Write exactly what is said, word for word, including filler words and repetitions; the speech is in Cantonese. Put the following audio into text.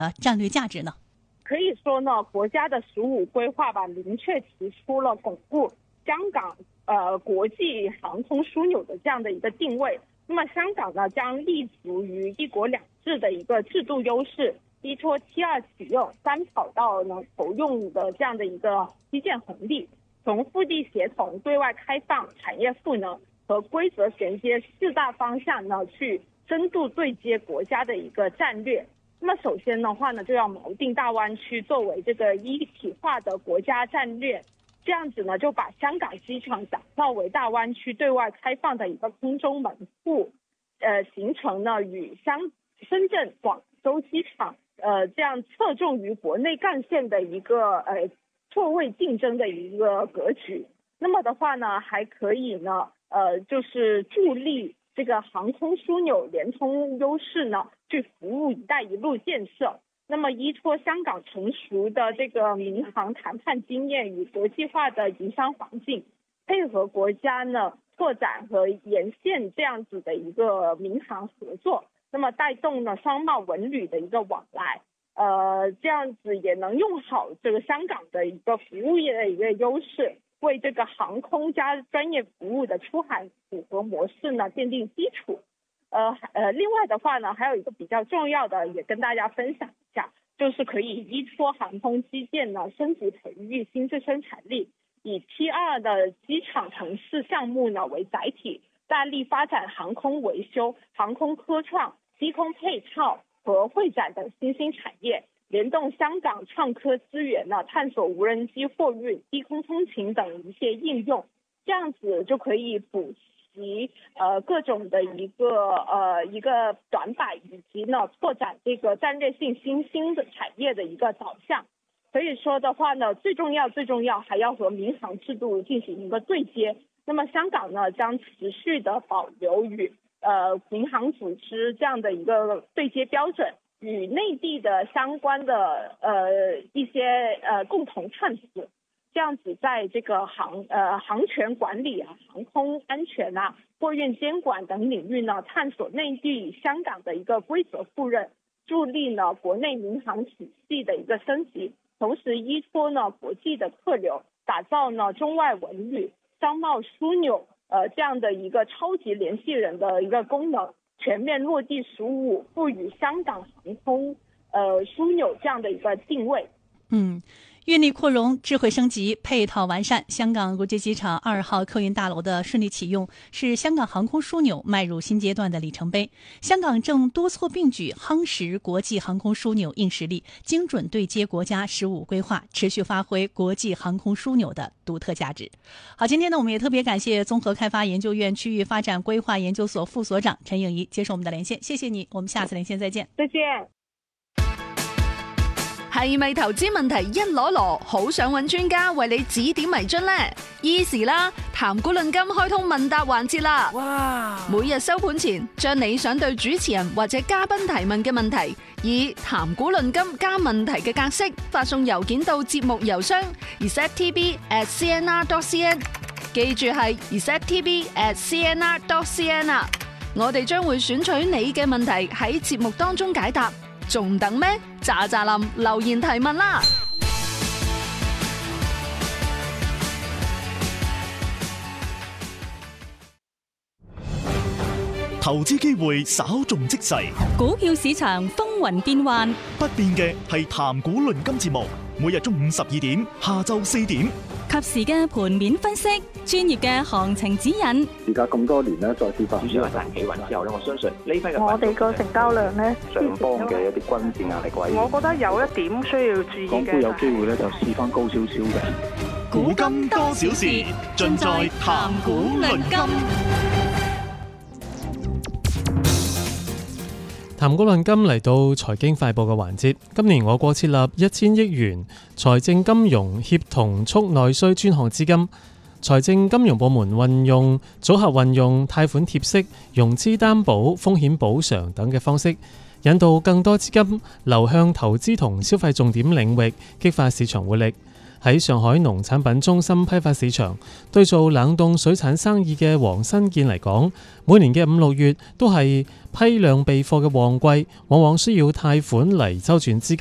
呃战略价值呢？ 可以说呢，国家的十五规划吧，明确提出了巩固香港呃国际航空枢纽的这样的一个定位。那么香港呢，将立足于一国两制的一个制度优势，依托七二启用、三跑道呢投用的这样的一个基建红利，从腹地协同、对外开放、产业赋能和规则衔接四大方向呢，去深度对接国家的一个战略。那么首先的话呢，就要锚定大湾区作为这个一体化的国家战略，这样子呢，就把香港机场打造为大湾区对外开放的一个空中门户，呃，形成呢与香深圳、广州机场呃这样侧重于国内干线的一个呃错位竞争的一个格局。那么的话呢，还可以呢呃就是助力这个航空枢纽联通优势呢，去服务“一带一路”建设。那么依托香港成熟的这个民航谈判经验与国际化的营商环境，配合国家呢拓展和沿线这样子的一个民航合作，那么带动呢商贸文旅的一个往来，呃，这样子也能用好这个香港的一个服务业的一个优势，为这个航空加专业服务的出海符合模式呢奠定基础。呃呃，另外的话呢，还有一个比较重要的，也跟大家分享一下，就是可以依托航空基建呢，升级培育新质生产力，以 T 二 的机场城市项目呢为载体，大力发展航空维修、航空科创、低空配套和会展等新兴产业，联动香港创科资源呢，探索无人机货运、低空通勤等一些应用，这样子就可以补及呃各种的一个呃一个短板，以及呢拓展这个战略性新兴的产业的一个导向。所以说的话呢，最重要最重要还要和民航制度进行一个对接。那么香港呢，将持续的保留与呃民航组织这样的一个对接标准，与内地的相关的呃一些呃共同探索。这样子在这个航呃航权管理啊、航空安全啊、货运监管等领域呢，探索内地与香港的一个规则互认，助力呢国内民航体系的一个升级，同时依托呢国际的客流，打造呢中外文旅、商贸枢纽呃这样的一个超级联系人的一个功能，全面落地十五，赋予香港航空呃枢纽这样的一个定位。 嗯。运力扩容、智慧升级、配套完善，香港国际机场二号客运大楼的顺利启用，是香港航空枢纽迈入新阶段的里程碑。香港正多措并举，夯实国际航空枢纽硬实力，精准对接国家十五规划，持续发挥国际航空枢纽的独特价值。好，今天呢，我们也特别感谢综合开发研究院区域发展规划研究所副所长陈颖仪接受我们的连线，谢谢你，我们下次连線再見。 再見。 係咪投資問題一籮籮，好想揾專家為你指點迷津呢？ Easy 啦，談股論金開通問答環節啦！哇！每日收盤前，將你想對主持人或者嘉賓提問嘅問題，以談股論金加問題嘅格式發送郵件到節目郵箱 r e c e p t b at c n r dot c n， 記住係 r e c e p t b at c n r dot c n 啊！我哋將會選取你嘅問題喺節目當中解答。仲等咩？喳喳林留言提問啦！ 投資機會稍縱即逝， 股票市場風雲變幻， 不變嘅係談股論金節目，每日中午十二點，下晝四點， 及時嘅盤面分析，專業嘅行情指引。 而家咁多年咧，再次發主要係大企穩之後咧，我相信呢批嘅我哋個成交量咧， 上方嘅一啲均線壓力位， 我覺得有一點需要注意嘅。 港股有機會咧就試翻高少少嘅。 股金多少事，盡在談股論金。 談股論金嚟到財經快報嘅環節，今年我國設立一千億元財政金融協同促內需專項資金，財政金融部門運用組合運用貸款貼息、融資擔保、風險補償等嘅方式，引導更多資金流向投資同消費重點領域，激發市場活力。 喺上海農產品中心批發市場，對做冷凍水產生意嘅黃新建嚟講，每年嘅五六月都係批量備貨嘅旺季，往往需要貸款嚟周轉資金。